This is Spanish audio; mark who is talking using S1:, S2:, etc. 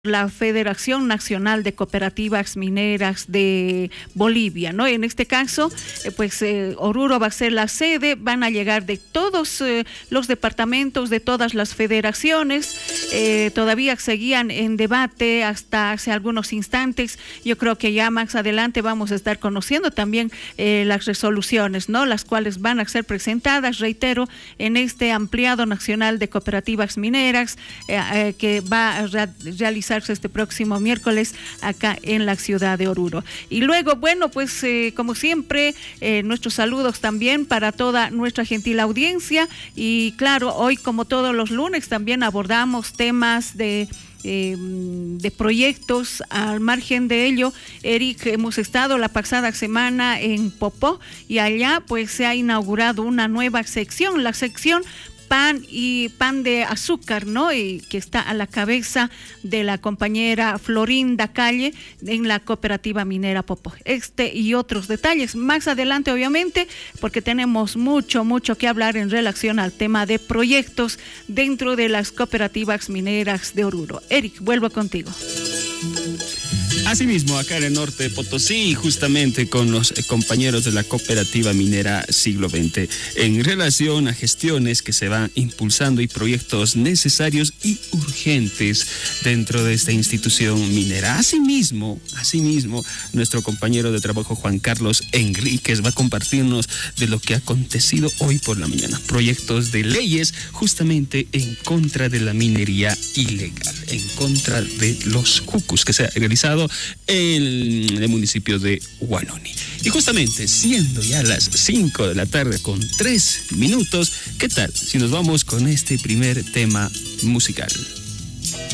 S1: la Federación Nacional de Cooperativas Mineras de Bolivia, ¿no? En este caso, Oruro va a ser la sede, van a llegar de todos los departamentos, de todas las federaciones, todavía seguían en debate hasta hace algunos instantes. Yo creo que ya más adelante vamos a estar conociendo también las resoluciones, ¿no? Las cuales van a ser presentadas, reitero, en este ampliado nacional de cooperativas mineras que va a realizar este próximo miércoles acá en la ciudad de Oruro. Y luego, como siempre, nuestros saludos también para toda nuestra gentil audiencia. Y claro, hoy, como todos los lunes, también abordamos temas de proyectos. Al margen de ello, Eric, hemos estado la pasada semana en Popó y allá se ha inaugurado una nueva sección, la sección pan de azúcar, ¿no? Y que está a la cabeza de la compañera Florinda Calle en la cooperativa minera Popó. Y otros detalles más adelante, obviamente, porque tenemos mucho que hablar en relación al tema de proyectos dentro de las cooperativas mineras de Oruro. Eric, vuelvo contigo.
S2: Asimismo, acá en el norte de Potosí, justamente con los compañeros de la cooperativa minera Siglo XX, en relación a gestiones que se van impulsando y proyectos necesarios y urgentes dentro de esta institución minera. Asimismo, nuestro compañero de trabajo Juan Carlos Enríquez va a compartirnos de lo que ha acontecido hoy por la mañana. Proyectos de leyes justamente en contra de la minería ilegal, en contra de los jucus que se ha realizado en el municipio de Huanoni. Y justamente siendo ya las 5 de la tarde con 3 minutos, ¿qué tal si nos vamos con este primer tema musical?